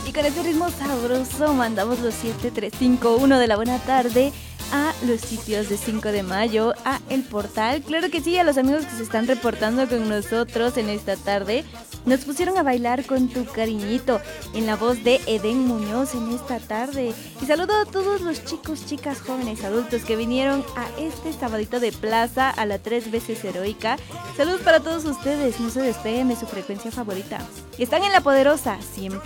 Y con este ritmo sabroso mandamos los 7351 de la buena tarde a los sitios de 5 de mayo, a El Portal. Claro que sí, a los amigos que se están reportando con nosotros en esta tarde. Nos pusieron a bailar con tu cariñito en la voz de Eden Muñoz en esta tarde. Y saludo a todos los chicos, chicas, jóvenes, adultos que vinieron a este sabadito de plaza a la 3 veces heroica. Saludos para todos ustedes, no se despeguen de su frecuencia favorita. Están en La Poderosa, siempre